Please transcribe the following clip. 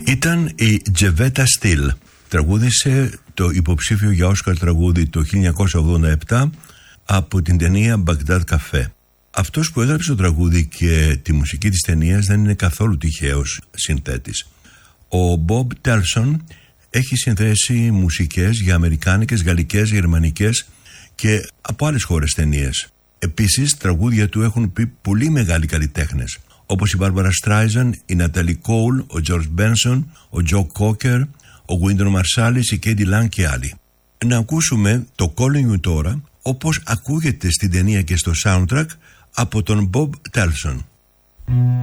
Ήταν η Τζεβέτα Στιλ. Τραγούδισε το υποψήφιο για Όσκαρ τραγούδι το 1987 από την ταινία Μπαγντάντ Καφέ. Αυτός που έγραψε το τραγούδι και τη μουσική της ταινίας δεν είναι καθόλου τυχαίος συνθέτης. Ο Μπομπ Τέλσον έχει συνθέσει μουσικές για αμερικάνικες, γαλλικές, γερμανικές και από άλλες χώρες ταινίες. Επίσης, τραγούδια του έχουν πει πολύ μεγάλοι καλλιτέχνες, όπως η Μπάρμπαρα Στράιζαν, η Ναταλί Κόουλ, ο Τζορτζ Μπένσον, ο Τζο Κόκερ, ο Γουίντον Μαρσάλης, η Κέντι Λαν και άλλοι. Να ακούσουμε το Calling You τώρα, όπως ακούγεται στην ταινία και στο soundtrack από τον Μπομπ Τέλσον.